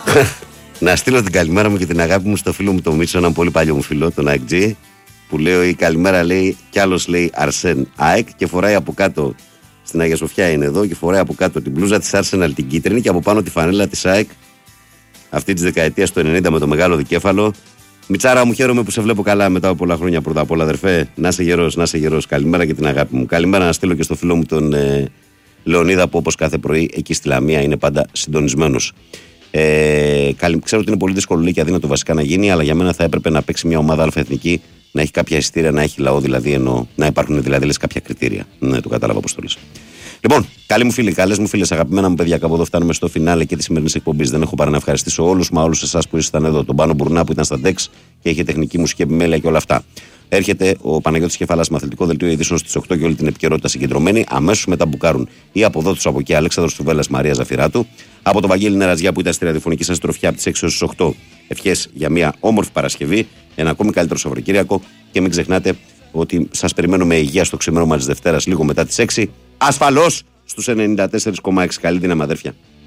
Να στείλω την καλημέρα μου και την αγάπη μου στο φίλο μου τον Μίτσο, έναν πολύ παλιό μου φίλο, τον ΑΕΚ. Που λέει καλημέρα, λέει, κι άλλος λέει Αρσέν ΑΕΚ και φοράει από κάτω. Στην Αγία Σοφιά είναι εδώ και φοράει από κάτω την μπλούζα της Arsenal την κίτρινη και από πάνω τη φανέλα της ΑΕΚ αυτή της δεκαετίας του 90 με το μεγάλο δικέφαλο. Μιτσάρα μου, χαίρομαι που σε βλέπω καλά μετά από πολλά χρόνια. Πρώτα απ' όλα, αδερφέ, να είσαι γερός, να είσαι γερός. Καλημέρα και την αγάπη μου. Καλημέρα να στείλω και στο φίλο μου τον Λεωνίδα που όπως κάθε πρωί εκεί στη Λαμία είναι πάντα συντονισμένος. Ξέρω ότι είναι πολύ δύσκολο λέει και αδύνατο βασικά να γίνει, αλλά για μένα θα έπρεπε να παίξει μια ομάδα αλφαεθνική, να έχει κάποια εισιτήρια, να έχει λαό δηλαδή, ενώ να υπάρχουν δηλαδή λες, κάποια κριτήρια. Ναι, το κατάλαβα πώς το λες. Λοιπόν, καλοί μου φίλοι, καλές μου φίλες, αγαπημένα μου παιδιά, κάπου εδώ φτάνουμε στο φινάλε και τη σημερινή εκπομπή. Δεν έχω παρά να ευχαριστήσω όλους εσάς που ήσασταν εδώ. Τον Πάνο Μπουρνά που ήταν στα DEX και είχε τεχνική μουσική επιμέλεια και όλα αυτά. Έρχεται ο Παναγιώτης Κεφαλάς με αθλητικό δελτίο ειδήσεων στις 8 και όλη την επικαιρότητα συγκεντρωμένη. Αμέσως μετά μπουκάρουν ή από εδώ του από εκεί Αλέξανδρος Τουβέλλας, Μαρία Ζαφυράτου. Από τον Βαγγέλη Νεραζιά που ήταν στη ραδιοφωνική σας τροφιά από τις 6 έως τις 8. Ευχές για μια όμορφη Παρασκευή, ένα ακόμη καλύτερο Σαββατοκύριακο και μην ξεχνάτε ότι σας περιμένω με υγεία στο ξημέρωμα της Δευτέρας λίγο μετά τις 6. Ασφαλώς στους 94,6. Καλή δύναμη, αδέρφια.